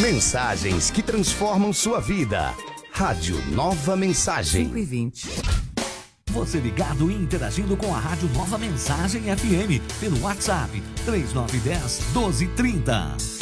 Mensagens que transformam sua vida. Rádio Nova Mensagem. 5h20. Você ligado e interagindo com a Rádio Nova Mensagem FM pelo WhatsApp 3910-1230.